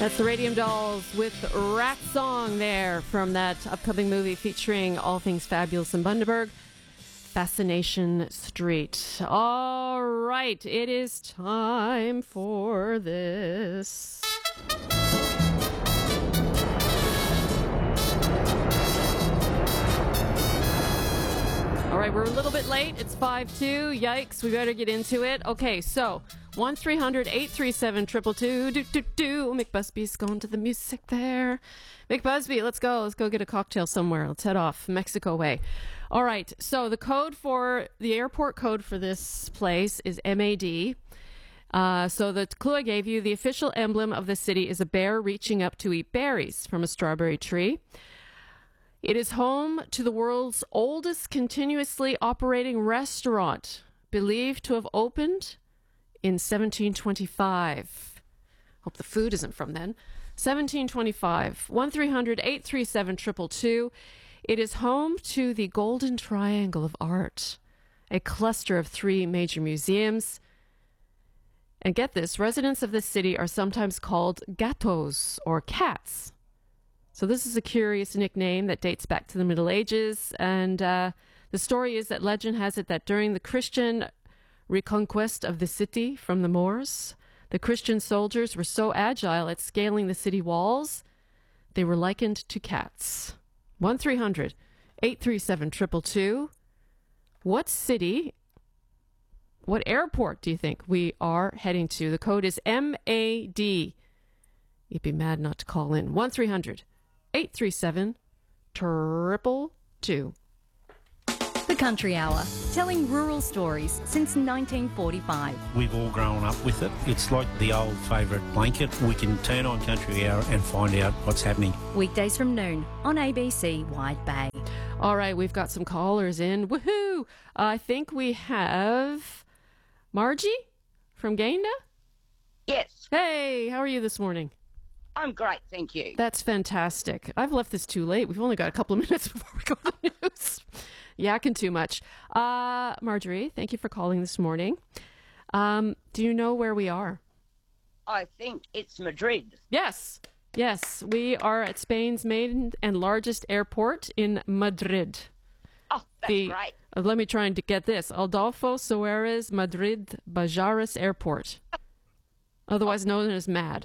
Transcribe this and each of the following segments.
That's the Radium Dolls with Rat Song there from that upcoming movie featuring all things fabulous in Bundaberg, Fascination Street. All right, it is time for this. All right, we're a little bit late. It's 5-2. Yikes, we better get into it. Okay, so 1-300-837-222. Mick Busby's going to the music there. Mick Busby, let's go. Let's go get a cocktail somewhere. Let's head off Mexico way. All right, so the airport code for this place is MAD. So the clue I gave you, the official emblem of the city is a bear reaching up to eat berries from a strawberry tree. It is home to the world's oldest continuously operating restaurant, believed to have opened in 1725. Hope the food isn't from then. 1725. 1-300-837-222. It is home to the Golden Triangle of Art, a cluster of 3 major museums. And get this, residents of this city are sometimes called gatos, or cats. So this is a curious nickname that dates back to the Middle Ages. And the story is that legend has it that during the Christian reconquest of the city from the Moors, the Christian soldiers were so agile at scaling the city walls, they were likened to cats. 1-300-837-222. What city, what airport do you think we are heading to? The code is MAD. You'd be mad not to call in. 1-300-837-222. The Country Hour, telling rural stories since 1945. We've all grown up with it. It's like the old favourite blanket. We can turn on Country Hour and find out what's happening. Weekdays from noon on ABC Wide Bay. All right, we've got some callers in. Woohoo! I think we have Margie from Gayndah? Yes. Hey, how are you this morning? I'm great, thank you. That's fantastic. I've left this too late. We've only got a couple of minutes before we go to the news. Yakking too much. Marjorie, thank you for calling this morning. Do you know where we are? I think it's Madrid. Yes. Yes, we are at Spain's main and largest airport in Madrid. Oh, that's great. Let me try and get this. Adolfo Suarez Madrid Bajares Airport. Otherwise known as MAD.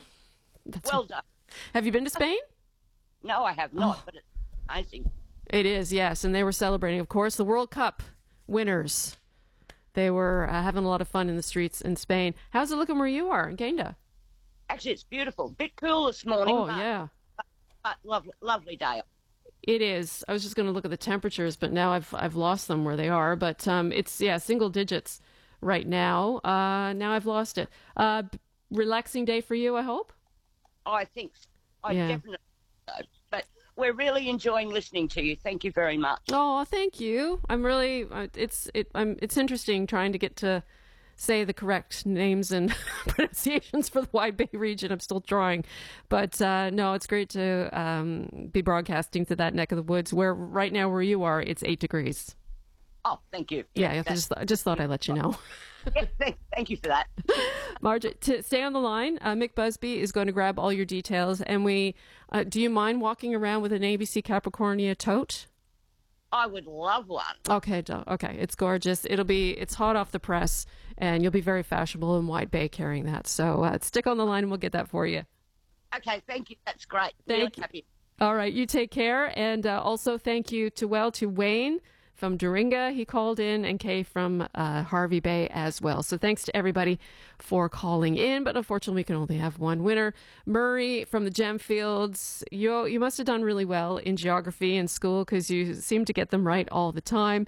Well done. Have you been to Spain? No, I have not, but it's amazing. It is, yes. And they were celebrating, of course, the World Cup winners. They were having a lot of fun in the streets in Spain. How's it looking where you are in Gayndah? Actually, it's beautiful. Bit cool this morning. Oh, yeah. But lovely day. It is. I was just going to look at the temperatures, but now I've lost them where they are. But it's, single digits right now. Now I've lost it. Relaxing day for you, I hope? I think so. Definitely so. But we're really enjoying listening to you. Thank you very much. Oh, thank you. I'm really. It's interesting trying to get to say the correct names and pronunciations for the Wide Bay region. I'm still trying, but no, it's great to be broadcasting to that neck of the woods. Where right now, where you are, it's 8 degrees. Oh, thank you. Yeah, I just thought I'd let you know. Yeah, thank you for that. Margaret, to stay on the line, Mick Busby is going to grab all your details. And do you mind walking around with an ABC Capricornia tote? I would love one. Okay, it's gorgeous. It's hot off the press, and you'll be very fashionable in Wide Bay carrying that. So stick on the line, and we'll get that for you. Okay, thank you. That's great. Thank you. Happy. All right, you take care, and also thank you to Wayne from Doringa. He called in, and Kay from Harvey Bay as well. So thanks to everybody for calling in, but unfortunately we can only have one winner. Murray from the Gemfields. You must have done really well in geography in school because you seem to get them right all the time.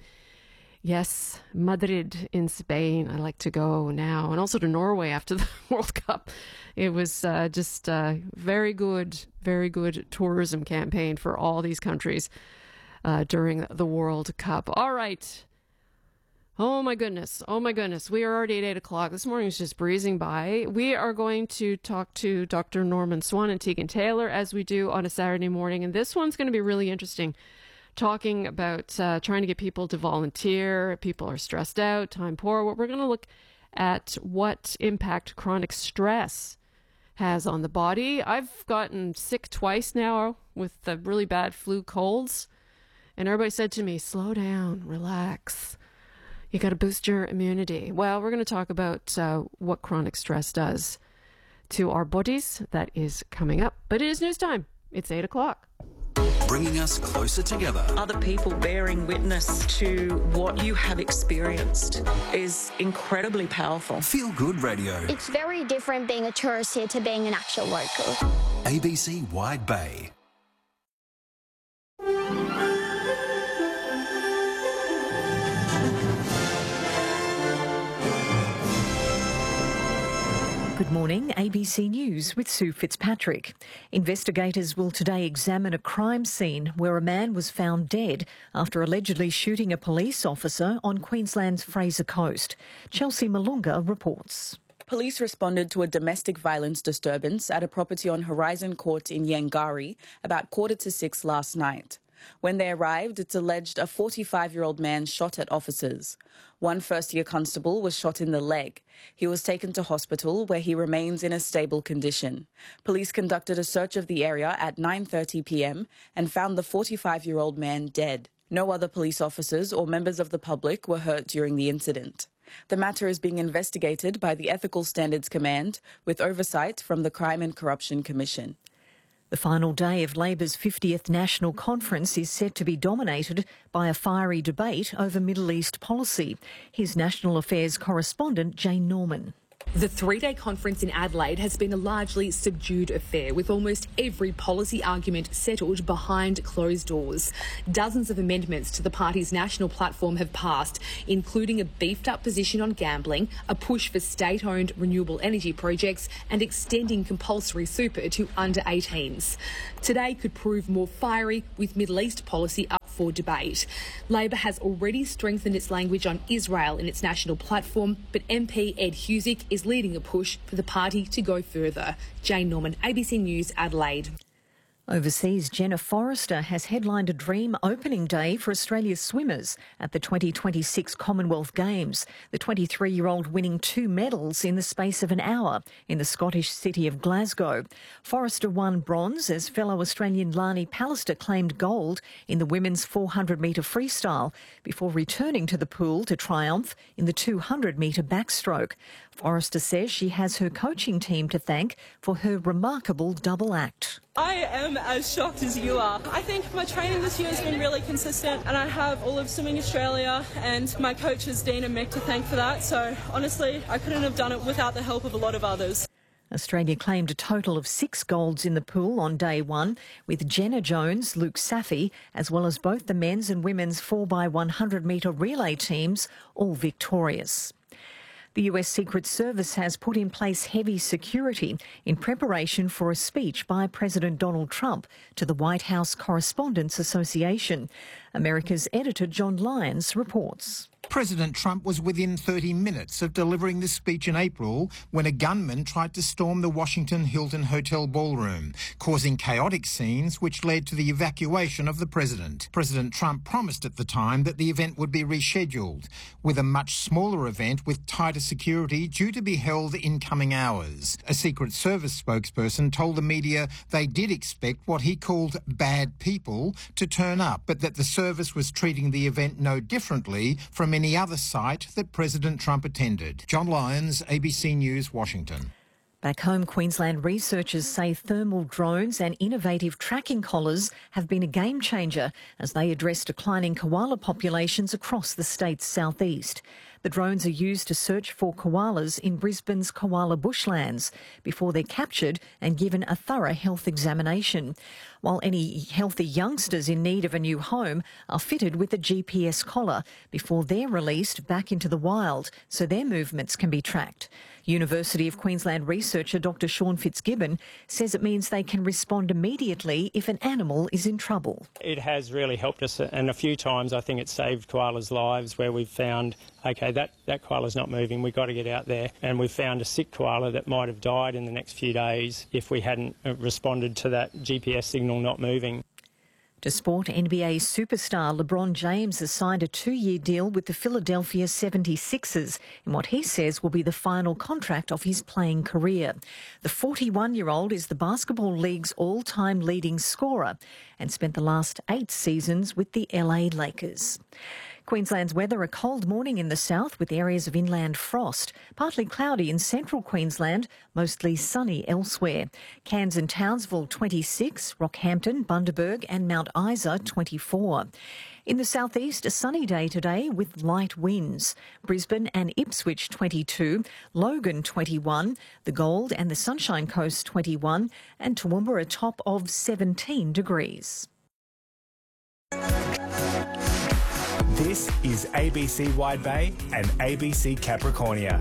Yes, Madrid in Spain. I like to go now, and also to Norway after the World Cup. It was just very good tourism campaign for all these countries during the World Cup. All right. Oh my goodness. We are already at 8 o'clock. This morning is just breezing by. We are going to talk to Dr. Norman Swan and Tegan Taylor as we do on a Saturday morning. And this one's going to be really interesting. Talking about trying to get people to volunteer. People are stressed out, time poor. We're going to look at what impact chronic stress has on the body. I've gotten sick twice now with the really bad flu colds. And everybody said to me, slow down, relax. You got to boost your immunity. Well, we're going to talk about what chronic stress does to our bodies. That is coming up. But it is news time. It's 8 o'clock. Bringing us closer together. Other people bearing witness to what you have experienced is incredibly powerful. Feel Good Radio. It's very different being a tourist here to being an actual local. ABC Wide Bay. Good morning, ABC News with Sue Fitzpatrick. Investigators will today examine a crime scene where a man was found dead after allegedly shooting a police officer on Queensland's Fraser Coast. Chelsea Malunga reports. Police responded to a domestic violence disturbance at a property on Horizon Court in Yangari about 5:45 last night. When they arrived, it's alleged a 45-year-old man shot at officers. One first-year constable was shot in the leg. He was taken to hospital where he remains in a stable condition. Police conducted a search of the area at 9:30 p.m. and found the 45-year-old man dead. No other police officers or members of the public were hurt during the incident. The matter is being investigated by the Ethical Standards Command with oversight from the Crime and Corruption Commission. The final day of Labor's 50th National Conference is set to be dominated by a fiery debate over Middle East policy. Here's National Affairs correspondent Jane Norman. The three-day conference in Adelaide has been a largely subdued affair, with almost every policy argument settled behind closed doors. Dozens of amendments to the party's national platform have passed, including a beefed-up position on gambling, a push for state-owned renewable energy projects and extending compulsory super to under-18s. Today could prove more fiery, with Middle East policy up for debate. Labor has already strengthened its language on Israel in its national platform, but MP Ed Husic is leading a push for the party to go further. Jane Norman, ABC News, Adelaide. Overseas, Jenna Forrester has headlined a dream opening day for Australia's swimmers at the 2026 Commonwealth Games, the 23-year-old winning 2 medals in the space of an hour in the Scottish city of Glasgow. Forrester won bronze as fellow Australian Lani Pallister claimed gold in the women's 400-metre freestyle before returning to the pool to triumph in the 200-metre backstroke. Forrester says she has her coaching team to thank for her remarkable double act. I am as shocked as you are. I think my training this year has been really consistent, and I have all of Swimming Australia and my coaches Dean and Mick to thank for that. So honestly, I couldn't have done it without the help of a lot of others. Australia claimed a total of 6 golds in the pool on day one, with Jenna Jones, Luke Safi, as well as both the men's and women's 4x100 metre relay teams, all victorious. The US Secret Service has put in place heavy security in preparation for a speech by President Donald Trump to the White House Correspondents Association. America's editor John Lyons reports. President Trump was within 30 minutes of delivering this speech in April when a gunman tried to storm the Washington Hilton Hotel ballroom, causing chaotic scenes which led to the evacuation of the president. President Trump promised at the time that the event would be rescheduled, with a much smaller event with tighter security due to be held in coming hours. A Secret Service spokesperson told the media they did expect what he called bad people to turn up, but that the service was treating the event no differently from any other site that President Trump attended. John Lyons, ABC News, Washington. Back home, Queensland researchers say thermal drones and innovative tracking collars have been a game changer as they address declining koala populations across the state's southeast. The drones are used to search for koalas in Brisbane's koala bushlands before they're captured and given a thorough health examination, while any healthy youngsters in need of a new home are fitted with a GPS collar before they're released back into the wild so their movements can be tracked. University of Queensland researcher Dr Sean Fitzgibbon says it means they can respond immediately if an animal is in trouble. It has really helped us, and a few times I think it's saved koalas' lives where we've found, OK, that koala's not moving, we've got to get out there, and we've found a sick koala that might have died in the next few days if we hadn't responded to that GPS signal not moving. To sport, NBA superstar LeBron James has signed a 2-year deal with the Philadelphia 76ers in what he says will be the final contract of his playing career. The 41-year-old is the Basketball League's all-time leading scorer and spent the last 8 seasons with the LA Lakers. Queensland's weather, a cold morning in the south with areas of inland frost. Partly cloudy in central Queensland, mostly sunny elsewhere. Cairns and Townsville 26, Rockhampton, Bundaberg and Mount Isa 24. In the southeast, a sunny day today with light winds. Brisbane and Ipswich 22, Logan 21, the Gold and the Sunshine Coast 21 and Toowoomba a top of 17 degrees. This is ABC Wide Bay and ABC Capricornia.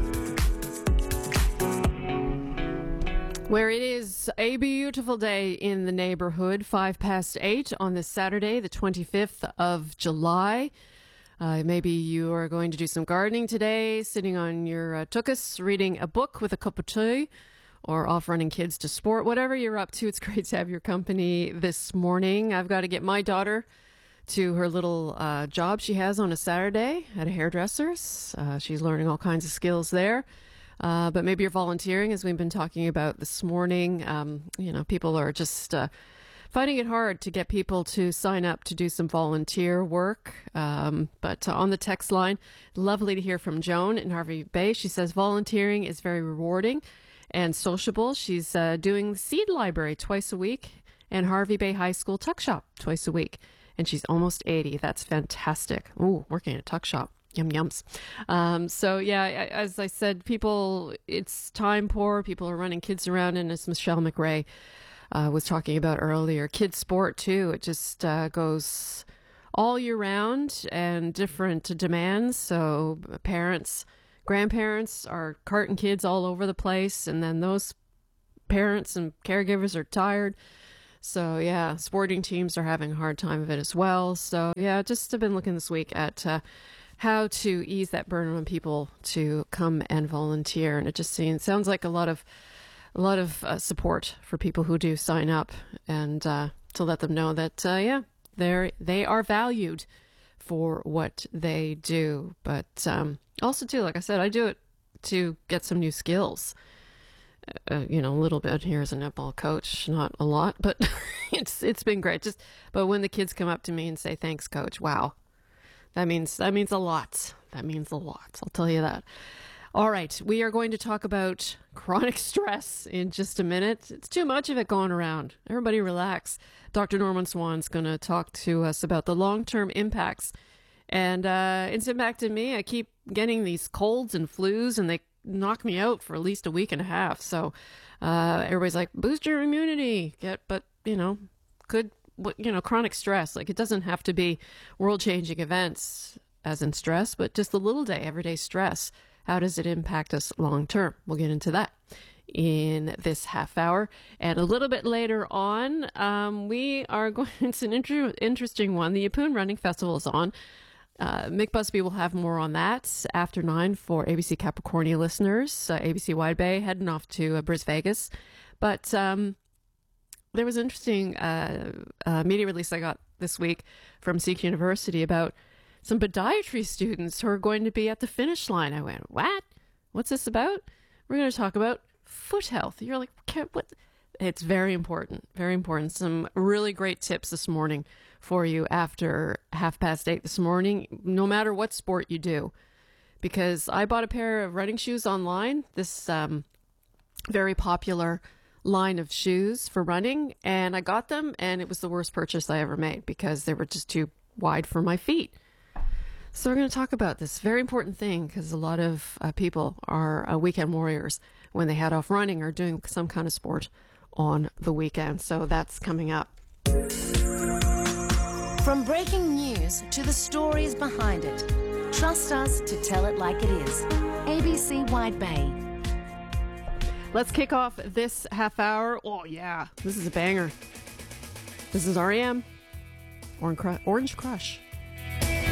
Where it is a beautiful day in the neighbourhood, 8:05 on this Saturday, the 25th of July. Maybe you are going to do some gardening today, sitting on your tuchus, reading a book with a cup of tea, or off running kids to sport. Whatever you're up to, it's great to have your company this morning. I've got to get my daughter to her little job she has on a Saturday at a hairdresser's. She's learning all kinds of skills there. But maybe you're volunteering, as we've been talking about this morning. People are just finding it hard to get people to sign up to do some volunteer work. But on the text line, lovely to hear from Joan in Harvey Bay. She says volunteering is very rewarding and sociable. She's doing the Seed Library twice a week and Harvey Bay High School Tuck Shop twice a week. And she's almost 80. That's fantastic. Ooh, working at a tuck shop. Yum yums. As I said, it's time poor. People are running kids around, and as Michelle McRae was talking about earlier, kids sport too. It just goes all year round and different demands. So parents, grandparents are carting kids all over the place, and then those parents and caregivers are tired. So, yeah, sporting teams are having a hard time of it as well. So, yeah, just have been looking this week at how to ease that burden on people to come and volunteer. And it just sounds like a lot of support for people who do sign up, and to let them know that, they are valued for what they do. But also, too, like I said, I do it to get some new skills. A little bit here as a netball coach, not a lot, but it's been great. But when the kids come up to me and say, "Thanks, coach," wow, that means a lot. That means a lot. I'll tell you that. All right, we are going to talk about chronic stress in just a minute. It's too much of it going around. Everybody relax. Dr. Norman Swan's going to talk to us about the long-term impacts, and it's impacted me. I keep getting these colds and flus, and they knock me out for at least a week and a half. So everybody's like, boost your immunity. Chronic stress. Like, it doesn't have to be world-changing events as in stress, but just the little day, everyday stress. How does it impact us long-term? We'll get into that in this half hour. And a little bit later on, we are going, it's an interesting one. The Yeppoon Running Festival is on. Mick Busby will have more on that after 9 for ABC Capricornia listeners. ABC Wide Bay heading off to Bris Vegas. But there was an interesting media release I got this week from Seek University about some podiatry students who are going to be at the finish line. I went, what? What's this about? We're going to talk about foot health. You're like, what? It's very important. Very important. Some really great tips this morning for you after 8:30 this morning, no matter what sport you do. Because I bought a pair of running shoes online, this very popular line of shoes for running, and I got them, and it was the worst purchase I ever made because they were just too wide for my feet. So we're going to talk about this very important thing, because a lot of people are weekend warriors when they head off running or doing some kind of sport on the weekend. So that's coming up. From breaking news to the stories behind it, trust us to tell it like it is. ABC Wide Bay. Let's kick off this half hour. Oh, yeah, this is a banger. This is R.E.M. Orange Crush.